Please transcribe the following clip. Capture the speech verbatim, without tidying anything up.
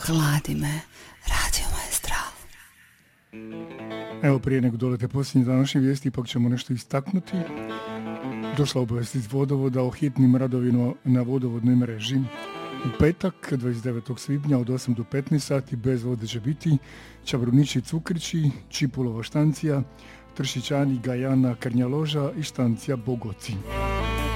Hladi me, Radio Maestral. Evo, prije nego dolete posljednje današnje vijesti, ipak ćemo nešto istaknuti. Došla obavijest iz vodovoda o hitnim radovima na vodovodnoj mreži. U petak, dvadeset devetog svibnja od osam do petnaest sati bez vode će biti Čabrunići Cukrići, Čipulova štancija, Tršićani, Gajana, Krnjaloža i štancija Bogoci.